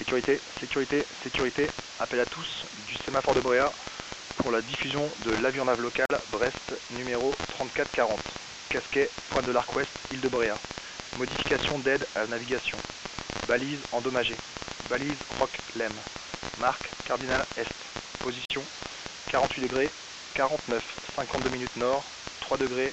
Sécurité, sécurité, sécurité. Appel à tous du sémaphore de Bréa pour la diffusion de l'avionnave locale Brest numéro 3440. Casquet, pointe de l'Arc Ouest, île de Bréa. Modification d'aide à la navigation. Balise endommagée. Balise Rock Lem. Marque Cardinal Est. Position 48 degrés 49 52 minutes nord, 3 degrés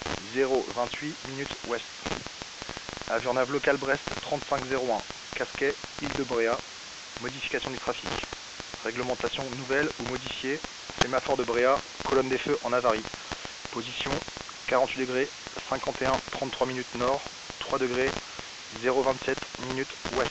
028 minutes ouest. Avionnave locale Brest 3501. Casquet, île de Bréa. Modification du trafic. Réglementation nouvelle ou modifiée. Sémaphore de Bréa, colonne des feux en avarie. Position 48 degrés 51 33 minutes nord, 3 degrés 027 minutes ouest.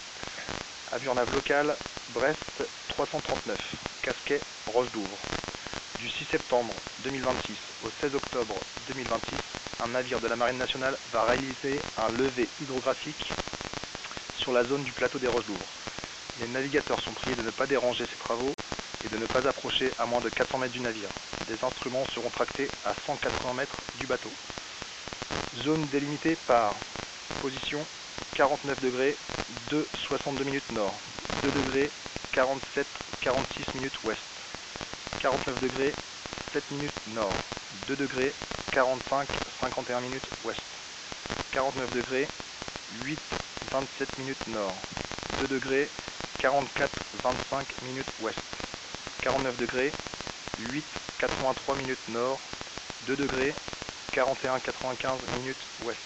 Avionnave locale Brest 339. Casquet, Roche d'Ouvre. Du 6 septembre 2026 au 16 octobre 2026, un navire de la Marine nationale va réaliser un levé hydrographique sur la zone du plateau des Roches d'Ouvre. Les navigateurs sont priés de ne pas déranger ces travaux et de ne pas approcher à moins de 400 mètres du navire. Des instruments seront tractés à 180 mètres du bateau. Zone délimitée par position 49 degrés 2 62 minutes nord, 2 degrés 47 46 minutes ouest, 49 degrés 7 minutes nord, 2 degrés 45 51 minutes ouest, 49 degrés 8 27 minutes nord, 2 degrés 44 25 minutes ouest, 49 degrés 8 83 minutes nord, 2 degrés 41 95 minutes ouest,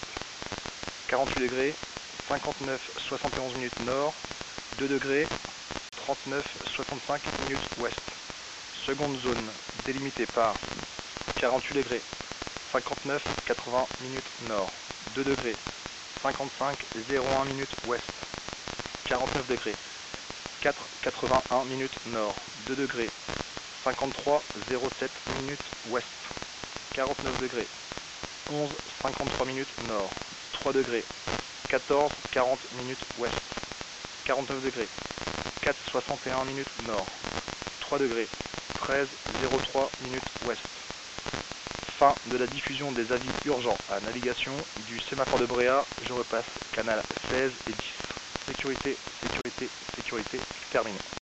48 degrés 59 71 minutes nord, 2 degrés 39 65 minutes ouest. Seconde zone délimitée par 48 degrés 59 80 minutes nord, 2 degrés 55 01 minutes ouest, 49 degrés 4 81 minutes nord, 2 degrés 53 07 minutes ouest, 49 degrés 11 53 minutes nord, 3 degrés 14 40 minutes ouest, 49 degrés 4 61 minutes nord, 3 degrés 13 03 minutes ouest. Fin de la diffusion des avis urgents à navigation du sémaphore de Bréa. Je repasse canal 16 et 10. Sécurité, sécurité, sécurité, terminé.